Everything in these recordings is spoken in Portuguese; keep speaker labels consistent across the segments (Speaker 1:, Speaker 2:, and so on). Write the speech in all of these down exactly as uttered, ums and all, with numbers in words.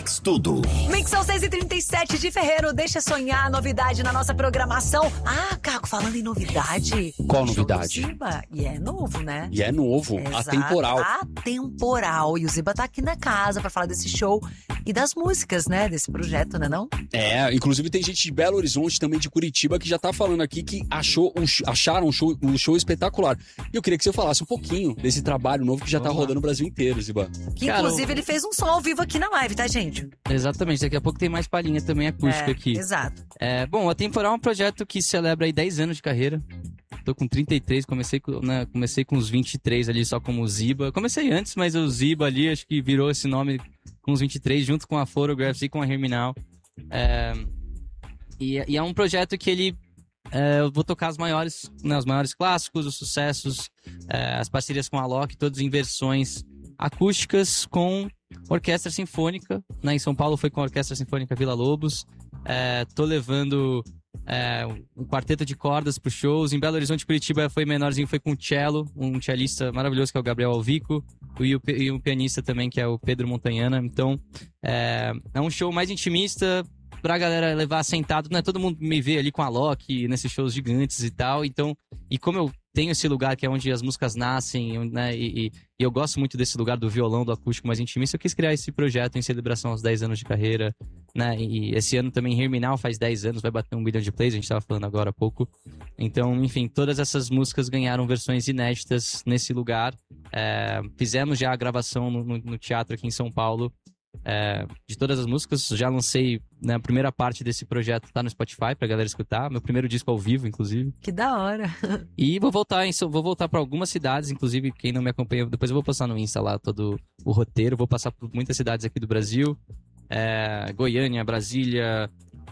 Speaker 1: Mix Tudo.
Speaker 2: Mix são seis e trinta e sete de Ferreiro. Deixa sonhar, novidade na nossa programação. Ah, Caco, falando em novidade.
Speaker 3: Qual novidade?
Speaker 2: Show do Ziba. E é novo, né?
Speaker 3: E é novo,
Speaker 2: Exato.
Speaker 3: atemporal.
Speaker 2: Atemporal. E o Ziba tá aqui na casa pra falar desse show e das músicas, né? Desse projeto, né não?
Speaker 3: É, inclusive tem gente de Belo Horizonte, também de Curitiba, que já tá falando aqui que achou um, acharam um show, um show espetacular. E eu queria que você falasse um pouquinho desse trabalho novo que já
Speaker 4: Vamos
Speaker 3: tá
Speaker 4: lá.
Speaker 3: rodando o Brasil inteiro, Ziba.
Speaker 2: Que
Speaker 4: Cara,
Speaker 2: inclusive ele fez um som ao vivo aqui na live, tá, gente?
Speaker 4: Exatamente, daqui a pouco tem mais palhinha também acústica
Speaker 2: É,
Speaker 4: aqui.
Speaker 2: Exato.
Speaker 4: É, bom, a Temporal é um projeto que celebra aí dez anos de carreira. Tô com trinta e três, comecei com, né, comecei com uns vinte e três ali só como Ziba. Comecei antes, mas o Ziba ali acho que virou esse nome com os vinte e três, junto com a Photographs e com a Herminal. É, e, e é um projeto que ele... É, eu vou tocar os maiores, né, os maiores clássicos, os sucessos, é, as parcerias com a Loki, todas em versões acústicas com orquestra sinfônica, né? Em São Paulo foi com a Orquestra Sinfônica Vila Lobos. É, tô levando é, um quarteto de cordas pros shows. Em Belo Horizonte, Curitiba foi menorzinho, foi com o cello, um cellista maravilhoso que é o Gabriel Alvico, e o, e o pianista também que é o Pedro Montanhana. Então é, é um show mais intimista pra galera levar sentado, né? Todo mundo me vê ali com a Loki nesses shows gigantes e tal. Então, e como eu tenho esse lugar que é onde as músicas nascem, né? E, e, e eu gosto muito desse lugar do violão, do acústico mais intimista, eu quis criar esse projeto em celebração aos dez anos de carreira, né? E esse ano também Herminal faz dez anos, vai bater um bilhão de plays, a gente tava falando agora há pouco. Então, enfim, todas essas músicas ganharam versões inéditas nesse lugar. É, fizemos já a gravação no, no, no teatro aqui em São Paulo. É, de todas as músicas, já lancei, né, a primeira parte desse projeto tá no Spotify pra galera escutar, meu primeiro disco ao vivo, inclusive.
Speaker 2: Que da hora.
Speaker 4: E vou voltar, em, vou voltar para algumas cidades, inclusive quem não me acompanha, depois eu vou postar no Insta lá todo o roteiro, vou passar por muitas cidades aqui do Brasil, é, Goiânia, Brasília,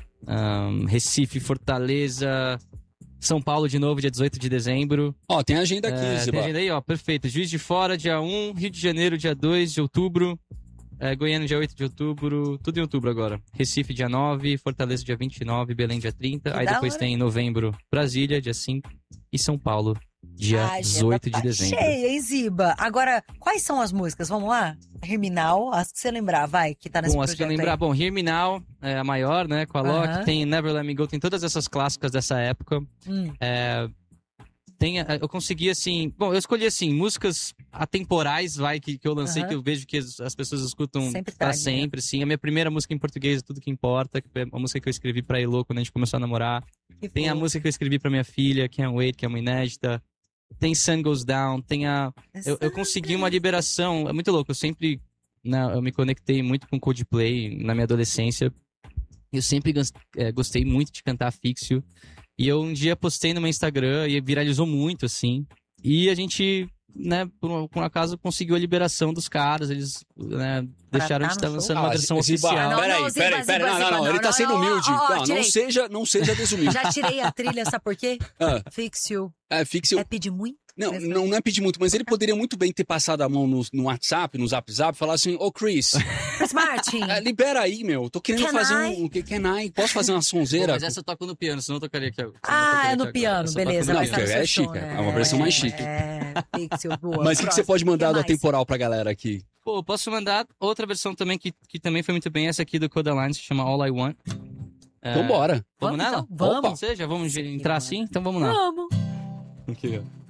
Speaker 4: um, Recife, Fortaleza, São Paulo de novo, dia dezoito de dezembro.
Speaker 3: Ó, tem agenda aqui,
Speaker 4: É,
Speaker 3: Ziba.
Speaker 4: tem agenda aí, ó, perfeito. Juiz de Fora, dia um, Rio de Janeiro, dia dois de outubro. É, Goiânia, dia oito de outubro, tudo em outubro agora. Recife, dia nove, Fortaleza, dia vinte e nove, Belém, dia trinta.
Speaker 2: Que
Speaker 4: Aí
Speaker 2: da
Speaker 4: depois
Speaker 2: hora.
Speaker 4: tem em novembro, Brasília, dia cinco. E São Paulo, dia
Speaker 2: A agenda
Speaker 4: dezoito de
Speaker 2: tá
Speaker 4: dezembro.
Speaker 2: cheia, hein, Ziba? Agora, quais são as músicas? Vamos lá? Herminal, as que você lembrar, vai, que tá nesse
Speaker 4: Bom, as que eu
Speaker 2: projeto
Speaker 4: lembrar,
Speaker 2: aí.
Speaker 4: bom, Herminal, é a maior, né, com a Loki.
Speaker 2: Aham.
Speaker 4: Tem Never Let Me Go, tem todas essas clássicas dessa época.
Speaker 2: Hum.
Speaker 4: É, tem, eu consegui, assim... Bom, eu escolhi, assim, músicas atemporais, vai, que, que eu lancei,
Speaker 2: Aham.
Speaker 4: que eu vejo que as, as pessoas escutam
Speaker 2: Sempre
Speaker 4: pra
Speaker 2: tá, né?
Speaker 4: sempre, assim. A minha primeira música em português, Tudo Que Importa, que foi a música que eu escrevi pra Elô quando a gente começou a namorar.
Speaker 2: Que
Speaker 4: Tem a
Speaker 2: fofo.
Speaker 4: música que eu escrevi pra minha filha, Can't Wait, que é uma inédita. Tem Sun Goes Down, tem a... Eu, eu consegui uma liberação, é muito louco, eu sempre... Né, eu me conectei muito com Coldplay na minha adolescência. Eu sempre gas- é, gostei muito de cantar Fixio. E eu um dia postei no meu Instagram e viralizou muito, assim. E a gente, né, por um, por um acaso, conseguiu a liberação dos caras. Eles, né,
Speaker 2: Pra
Speaker 4: deixaram
Speaker 2: tá
Speaker 4: de
Speaker 2: no
Speaker 4: estar
Speaker 2: show?
Speaker 4: lançando
Speaker 3: Ah,
Speaker 4: uma versão
Speaker 3: Ziba,
Speaker 4: oficial.
Speaker 2: não,
Speaker 3: peraí,
Speaker 2: não, Ziba,
Speaker 3: peraí, peraí,
Speaker 2: Ziba,
Speaker 3: não, não,
Speaker 2: Ziba,
Speaker 3: não, ele
Speaker 2: não,
Speaker 3: tá
Speaker 2: não,
Speaker 3: sendo
Speaker 2: não,
Speaker 3: humilde.
Speaker 2: ó, ó,
Speaker 3: Não, não
Speaker 2: tirei.
Speaker 3: seja, não seja desumilde.
Speaker 2: Já tirei a trilha, sabe por quê?
Speaker 3: Ah,
Speaker 2: Fixio.
Speaker 3: é, fixe.
Speaker 2: É pedir muito?
Speaker 3: Não,
Speaker 2: Mas
Speaker 3: não, não é pedir muito, mas ele poderia muito bem ter passado a mão no, no WhatsApp, no Zap Zap, e falar assim, ô Chris,
Speaker 2: Chris Martin.
Speaker 3: é, libera aí, meu, tô querendo
Speaker 2: Can
Speaker 3: fazer
Speaker 2: I?
Speaker 3: um... Que, can I? Posso fazer uma
Speaker 4: Pô,
Speaker 3: sonzeira?
Speaker 4: mas essa eu toco no piano, senão eu tocaria aqui agora. senão eu
Speaker 2: Ah,
Speaker 4: tocaria
Speaker 2: é
Speaker 4: aqui
Speaker 2: no
Speaker 4: agora.
Speaker 2: piano,
Speaker 4: Essa eu toco
Speaker 2: beleza.
Speaker 4: no
Speaker 2: Vai
Speaker 3: Não,
Speaker 2: estar
Speaker 4: piano.
Speaker 2: no
Speaker 3: é
Speaker 2: seu
Speaker 3: chique,
Speaker 2: som,
Speaker 3: é uma versão mais chique.
Speaker 2: É, Fixio, boa.
Speaker 3: Mas o que, que você
Speaker 2: Próximo.
Speaker 3: pode mandar
Speaker 2: Que
Speaker 3: da
Speaker 2: mais?
Speaker 3: temporal pra galera aqui?
Speaker 4: Pô, posso mandar outra versão também que, que também foi muito bem, essa aqui do Codaline, se chama All I Want. É,
Speaker 3: Então bora.
Speaker 4: Vamos
Speaker 2: Vamos,
Speaker 4: nela?
Speaker 2: então, vamos.
Speaker 4: Ou seja, vamos entrar assim? Então vamos lá.
Speaker 2: Vamos.
Speaker 3: Aqui, ó.